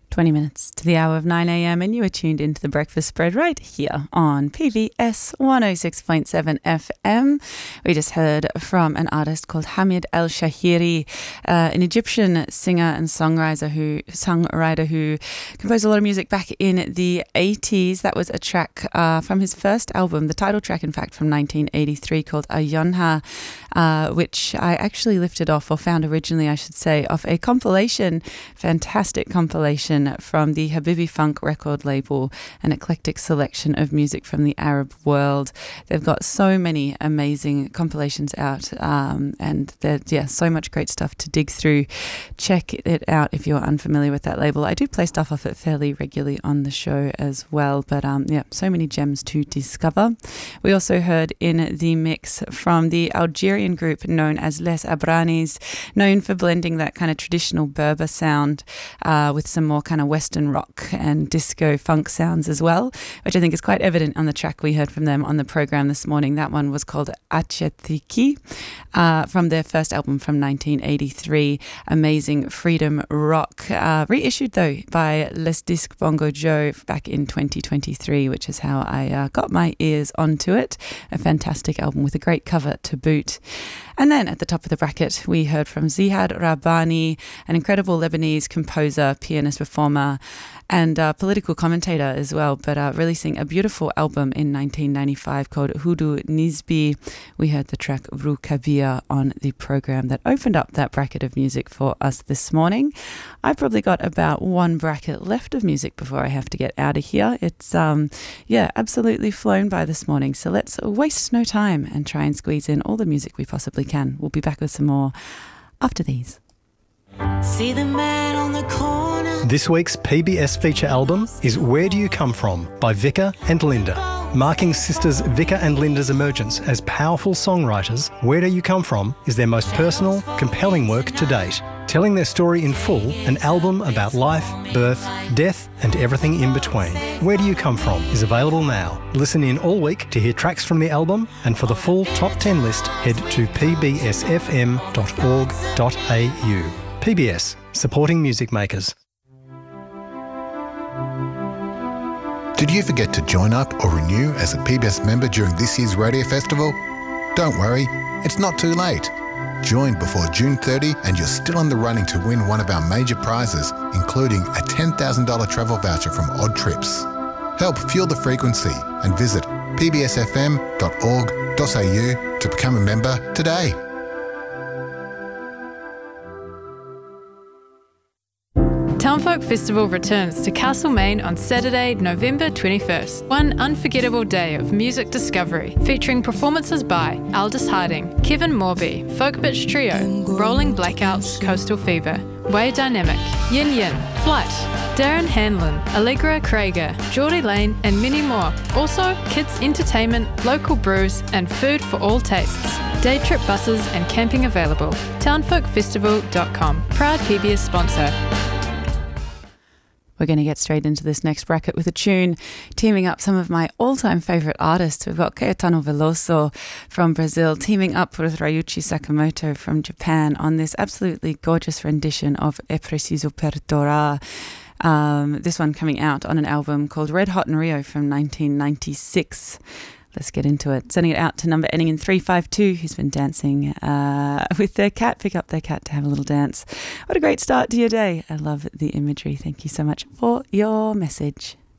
20 minutes to the hour of 9 a.m. and you are tuned into The Breakfast Spread right here on PBS 106.7 FM. We just heard from an artist called Hamid El Shahiri, an Egyptian singer and songwriter who composed a lot of music back in the 80s. That was a track from his first album, the title track, in fact, from 1983 called Ayonha, which I actually lifted off, or found originally, I should say, off a compilation, fantastic compilation from the Habibi Funk record label, an eclectic selection of music from the Arab world. They've got so many amazing compilations out, and there's so much great stuff to dig through. Check it out if you're unfamiliar with that label. I do play stuff off it fairly regularly on the show as well, but so many gems to discover. We also heard in the mix from the Algerian group known as Les Abranis, known for blending that kind of traditional Berber sound with some more kind of Western rock and disco funk sounds as well, which I think is quite evident on the track we heard from them on the program this morning. That one was called Achetiki, from their first album from 1983. Amazing freedom rock, reissued though by Les Disques Bongo Joe back in 2023, which is how I got my ears onto it. A fantastic album with a great cover to boot. And then at the top of the bracket, we heard from Zihad Rabbani, an incredible Lebanese composer, pianist, performer, and political commentator as well, but releasing a beautiful album in 1995 called Hudu Nizbi. We heard the track Rukabia on the program that opened up that bracket of music for us this morning. I've probably got about one bracket left of music before I have to get out of here. It's, absolutely flown by this morning. So let's waste no time and try and squeeze in all the music we possibly can. We'll be back with some more after these. See the man on the corner. This week's PBS feature album is Where Do You Come From by Vika and Linda. Marking sisters Vika and Linda's emergence as powerful songwriters, Where Do You Come From is their most personal, compelling work to date. Telling their story in full, an album about life, birth, death and everything in between. Where Do You Come From is available now. Listen in all week to hear tracks from the album, and for the full top 10 list, head to pbsfm.org.au. PBS, supporting music makers. Did you forget to join up or renew as a PBS member during this year's radio festival? Don't worry, it's not too late. Join before June 30 and you're still in the running to win one of our major prizes, including a $10,000 travel voucher from Odd Trips. Help fuel the frequency and visit pbsfm.org.au to become a member today. Townfolk Festival returns to Castlemaine on Saturday, November 21st. One unforgettable day of music discovery, featuring performances by Aldous Harding, Kevin Morby, Folk Bitch Trio, Rolling Blackouts, Coastal Fever, Way Dynamic, Yin Yin, Flight, Darren Hanlon, Allegra Krieger, Geordie Lane and many more. Also, kids entertainment, local brews and food for all tastes. Day trip buses and camping available. Townfolkfestival.com. Proud PBS sponsor. We're going to get straight into this next bracket with a tune teaming up some of my all-time favourite artists. We've got Caetano Veloso from Brazil teaming up with Ryuichi Sakamoto from Japan on this absolutely gorgeous rendition of É Preciso Perdoar. This one coming out on an album called Red Hot in Rio from 1996. Let's get into it. Sending it out to number ending in 352, who's been dancing with their cat. Pick up their cat to have a little dance. What a great start to your day. I love the imagery. Thank you so much for your message.